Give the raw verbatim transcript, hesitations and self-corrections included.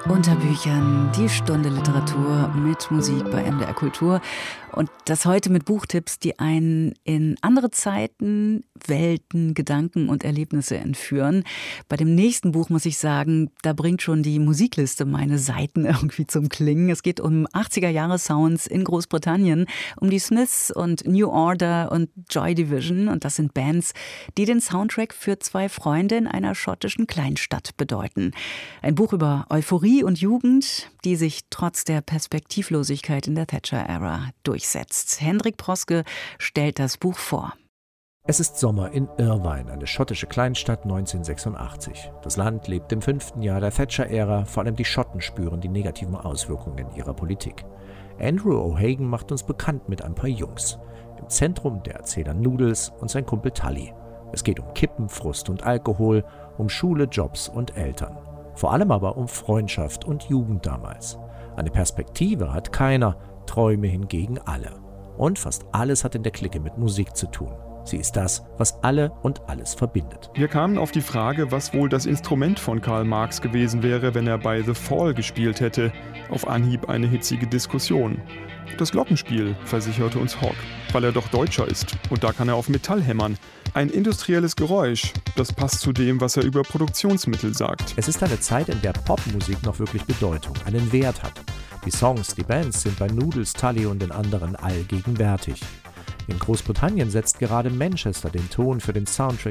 Unter Büchern, die Stunde Literatur mit Musik bei M D R Kultur. Und das heute mit Buchtipps, die einen in andere Zeiten, Welten, Gedanken und Erlebnisse entführen. Bei dem nächsten Buch muss ich sagen, da bringt schon die Musikliste meine Seiten irgendwie zum Klingen. Es geht um achtziger-Jahre-Sounds in Großbritannien, um die Smiths und New Order und Joy Division. Und das sind Bands, die den Soundtrack für zwei Freunde in einer schottischen Kleinstadt bedeuten. Ein Buch über Euphorie und Jugend, die sich trotz der Perspektivlosigkeit in der Thatcher-Ära durchsetzt. Hendrik Proske stellt das Buch vor. Es ist Sommer in Irvine, eine schottische Kleinstadt neunzehnhundertsechsundachtzig. Das Land lebt im fünften Jahr der Thatcher-Ära, vor allem die Schotten spüren die negativen Auswirkungen ihrer Politik. Andrew O'Hagan macht uns bekannt mit ein paar Jungs. Im Zentrum der Erzähler Noodles und sein Kumpel Tully. Es geht um Kippen, Frust und Alkohol, um Schule, Jobs und Eltern. Vor allem aber um Freundschaft und Jugend damals. Eine Perspektive hat keiner, Träume hingegen alle. Und fast alles hat in der Clique mit Musik zu tun. Sie ist das, was alle und alles verbindet. Wir kamen auf die Frage, was wohl das Instrument von Karl Marx gewesen wäre, wenn er bei The Fall gespielt hätte. Auf Anhieb eine hitzige Diskussion. Das Glockenspiel, versicherte uns Hawk, weil er doch Deutscher ist. Und da kann er auf Metall hämmern. Ein industrielles Geräusch, das passt zu dem, was er über Produktionsmittel sagt. Es ist eine Zeit, in der Popmusik noch wirklich Bedeutung, einen Wert hat. Die Songs, die Bands sind bei Noodles, Tully und den anderen allgegenwärtig. In Großbritannien setzt gerade Manchester den Ton für den Soundtrack